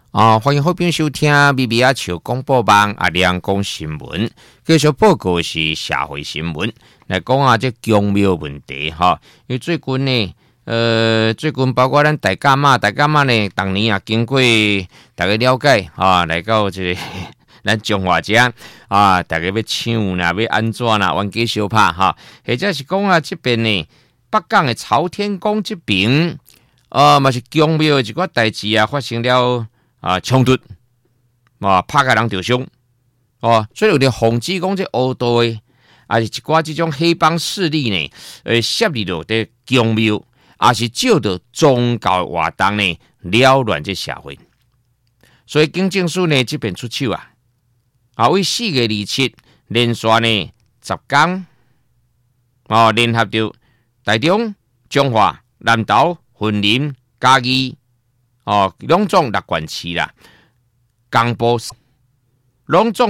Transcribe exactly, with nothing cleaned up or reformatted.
啊，欢迎好朋友收听咪咪啊笑广播网啊，亮讲新闻。继续报告是社会新闻来讲啊，这公庙问题哈。因为最近呢，呃，最近包括咱大甲妈、大甲妈呢，当年啊经过大家了解啊，来到这个咱中华这啊，大家要抢啦，要安怎啦，冤家相拍哈。或者是讲啊，这边呢，北港的朝天宫这边，啊，嘛是公庙的一寡代志啊，发生了。啊，冲突啊，拍个人受伤哦，所以有啲防止讲这乌道的，啊是一寡这种黑帮势力呢，呃，涉入到的公庙，也是照着宗教活动呢扰乱这社会。所以警政署呢这边出手啊，啊为四月二七连续呢十天，哦联合到台中、彰化、南投、云林、嘉义。哦，两种六县市啦，公布两种。